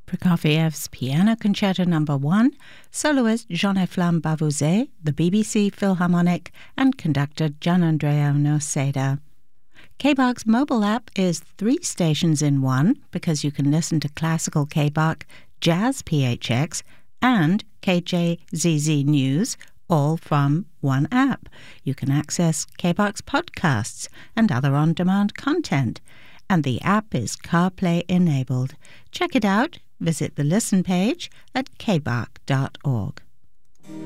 Prokofiev's Piano Concerto No. 1, soloist Jean-Efflam Bavouzet, the BBC Philharmonic, and conductor Gianandrea Noseda. KBARC's mobile app is 3 stations in one because you can listen to classical KBARC, jazz PHX, and KJZZ News, all from one app. You can access KBARC's podcasts and other on-demand content, and the app is CarPlay enabled. Check it out. Visit the Listen page at kbarc.org.